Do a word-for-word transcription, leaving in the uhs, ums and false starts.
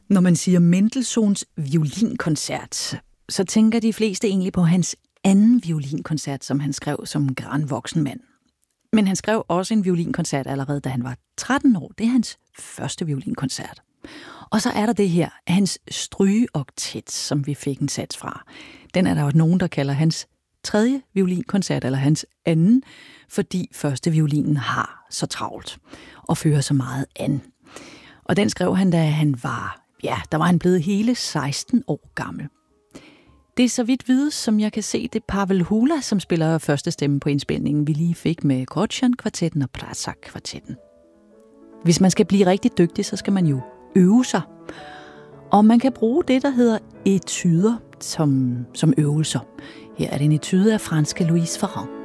Når man siger Mendelssohns violinkoncert, så tænker de fleste egentlig på hans anden violinkoncert, som han skrev som grandvoksen mand. Men han skrev også en violinkoncert allerede, da han var tretten år. Det er hans første violinkoncert. Og så er der det her, hans strygeoktet, som vi fik en sats fra. Den er der jo nogen, der kalder hans tredje violinkoncert, eller hans anden, fordi første violinen har så travlt og fører så meget an. Og den skrev han, da han var, ja, der var han blevet hele seksten år gammel. Det er så vidt vides, som jeg kan se, det Pavel Hula, som spiller første stemme på indspilningen, vi lige fik med Grotjan-kvartetten og Prazak-kvartetten. Hvis man skal blive rigtig dygtig, så skal man jo øve sig. Og man kan bruge det, der hedder etuder som, som øvelser. Her er det en etude af franske Louise Farrand.